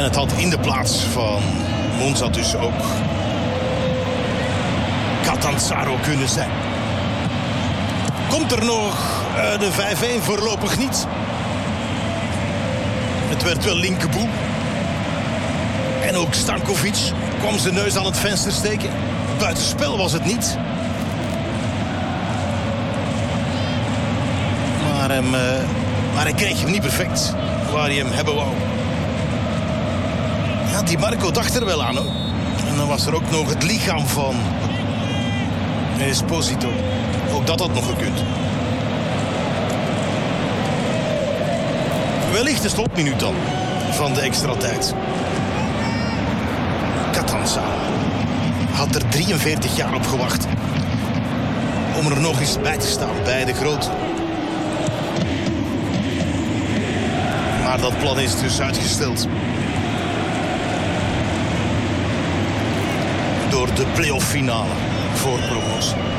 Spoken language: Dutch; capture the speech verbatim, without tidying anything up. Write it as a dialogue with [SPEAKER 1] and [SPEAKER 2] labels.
[SPEAKER 1] het had in de plaats van Monza dus ook Catanzaro kunnen zijn. Komt er nog uh, de vijf-een? Voorlopig niet. Het werd wel linkerboel. En ook Stankovic kwam zijn neus aan het venster steken. Buitenspel was het niet. Maar, hem, uh, maar hij kreeg hem niet perfect waar hij hem hebben wou. Ja, die Marco dacht er wel aan, hoor. En dan was er ook nog het lichaam van Esposito. Ook dat had nog gekund. Wellicht de slotminuut dan van de extra tijd. Catanzaro had er drieënveertig jaar op gewacht om er nog eens bij te staan bij de grote. Maar dat plan is dus uitgesteld door de play-off finale voor promotie.